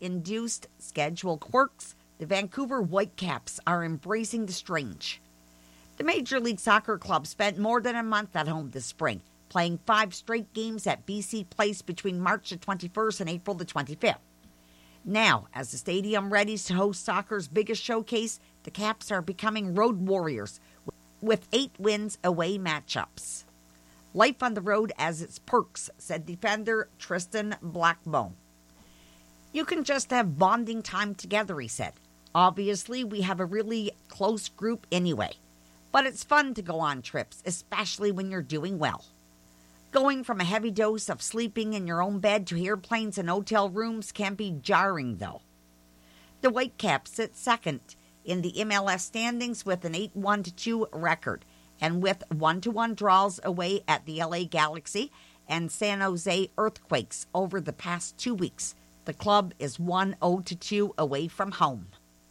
induced schedule quirks, the Vancouver Whitecaps are embracing the strange. The Major League Soccer club spent more than a month at home this spring, playing 5 straight games at BC Place between March the 21st and April the 25th. Now, as the stadium readies to host soccer's biggest showcase, the Caps are becoming road warriors with 8 wins away matchups. Life on the road has its perks, said defender Tristan Blackmon. You can just have bonding time together, he said. Obviously, we have a really close group anyway. But it's fun to go on trips, especially when you're doing well. Going from a heavy dose of sleeping in your own bed to airplanes and hotel rooms can be jarring, though. The Whitecaps sit second in the MLS standings with an 8-1-2 record, and with 1-1 draws away at the LA Galaxy and San Jose Earthquakes over the past 2 weeks. The club is 1-0-2 away from home.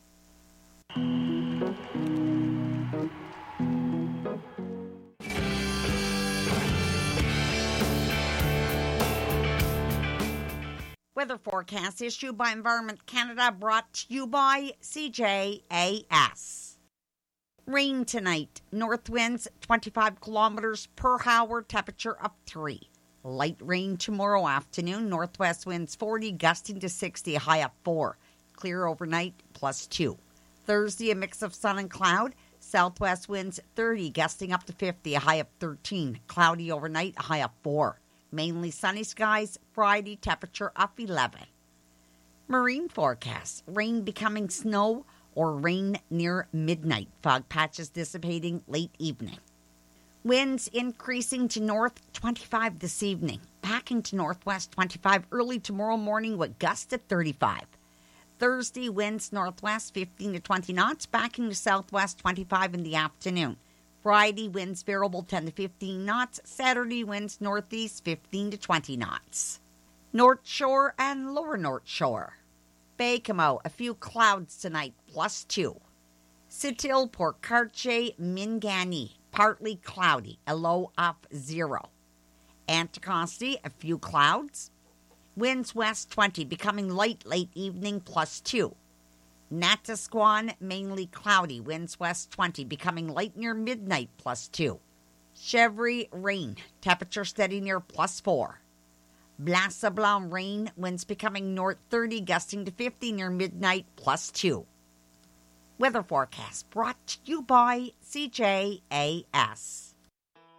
Weather forecast issued by Environment Canada, brought to you by CJAS. Rain tonight. North winds 25 kilometers per hour, temperature up 3. Light rain tomorrow afternoon. Northwest winds 40, gusting to 60, high up 4. Clear overnight, plus 2. Thursday, a mix of sun and cloud. Southwest winds 30, gusting up to 50, a high up 13. Cloudy overnight, a high up 4. Mainly sunny skies. Friday, temperature up 11. Marine forecast. Rain becoming snow or rain near midnight. Fog patches dissipating late evening. Winds increasing to north 25 this evening. Backing to northwest 25 early tomorrow morning with gusts at 35. Thursday, winds northwest 15 to 20 knots. Backing to southwest 25 in the afternoon. Friday, winds variable 10 to 15 knots. Saturday, winds northeast 15 to 20 knots. North Shore and Lower North Shore. Baie-Comeau, a few clouds tonight, plus 2. Sept-Îles, Port Cartier, Minganee, partly cloudy, a low of 0. Anticosti, a few clouds. Winds west 20, becoming light late evening, plus 2. Natasquan, mainly cloudy, winds west 20, becoming light near midnight, plus 2. Chevry, rain, temperature steady near plus 4. Blassablanc, rain, winds becoming north 30, gusting to 50 near midnight, plus 2. Weather forecast brought to you by CJAS.